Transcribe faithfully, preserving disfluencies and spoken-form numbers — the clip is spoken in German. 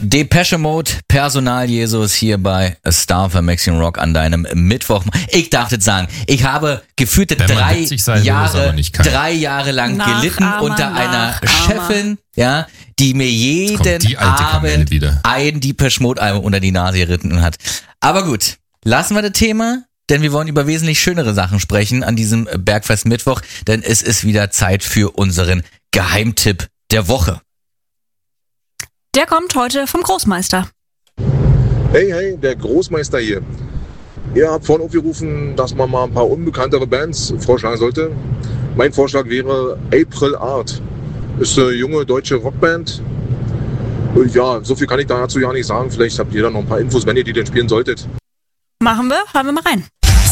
Depeche Mode, Personal Jesus hier bei Star für Maximum Rock an deinem Mittwoch. Ich darf jetzt sagen, ich habe gefühlte drei Jahre, drei Jahre lang Nachahmer, gelitten unter einer Nachahmer. Chefin, ja, die mir jeden Abend ein Depeche Mode Album unter die Nase geritten hat. Aber gut, lassen wir das Thema, denn wir wollen über wesentlich schönere Sachen sprechen an diesem Bergfest Mittwoch, denn es ist wieder Zeit für unseren Geheimtipp der Woche. Der kommt heute vom Großmeister. Hey, hey, der Großmeister hier. Ihr habt vorhin aufgerufen, dass man mal ein paar unbekanntere Bands vorschlagen sollte. Mein Vorschlag wäre April Art. Ist eine junge deutsche Rockband. Ja, so viel kann ich dazu ja nicht sagen. Vielleicht habt ihr da noch ein paar Infos, wenn ihr die denn spielen solltet. Machen wir, hören wir mal rein.